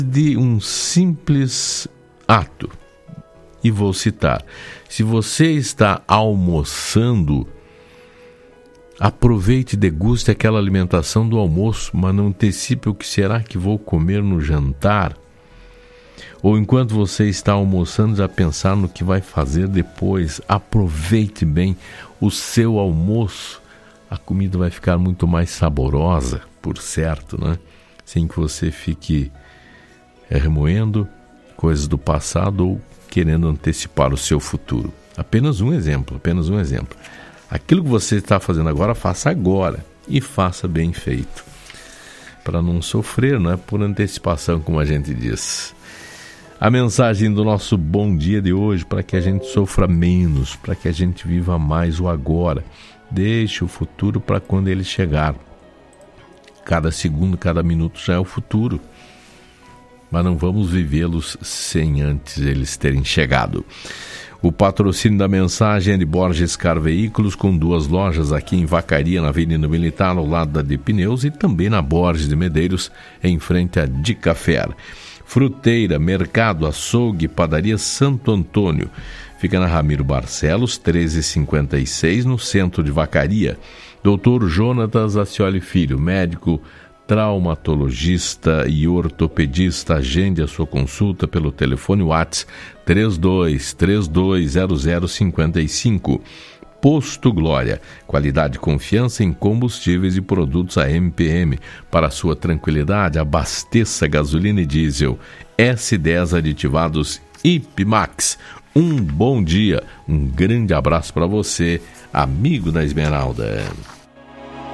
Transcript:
de um simples ato. E vou citar: se você está almoçando, aproveite e deguste aquela alimentação do almoço, mas não antecipe o que será que vou comer no jantar. Ou enquanto você está almoçando, já pensar no que vai fazer depois. Aproveite bem o seu almoço. A comida vai ficar muito mais saborosa, por certo, né? Sem que você fique remoendo coisas do passado ou querendo antecipar o seu futuro. Apenas um exemplo. Aquilo que você está fazendo agora, faça agora e faça bem feito, para não sofrer, né, por antecipação, como a gente diz. A mensagem do nosso bom dia de hoje: para que a gente sofra menos, para que a gente viva mais o agora. Deixe o futuro para quando ele chegar. Cada segundo, cada minuto já é o futuro, mas não vamos vivê-los sem antes eles terem chegado. O patrocínio da mensagem é de Borges Car Veículos, com 2 lojas aqui em Vacaria, na Avenida Militar, ao lado da De Pneus, e também na Borges de Medeiros, em frente à Dicafer. Fruteira, Mercado, Açougue, Padaria Santo Antônio. Fica na Ramiro Barcelos, 1356, no centro de Vacaria. Dr. Jonatas Acioli Filho, médico traumatologista e ortopedista. Agende a sua consulta pelo telefone WhatsApp 32320055. Posto Glória, qualidade e confiança em combustíveis e produtos AMPM. Para sua tranquilidade, abasteça gasolina e diesel S10 aditivados Ipmax. Um bom dia, um grande abraço para você, amigo da Esmeralda.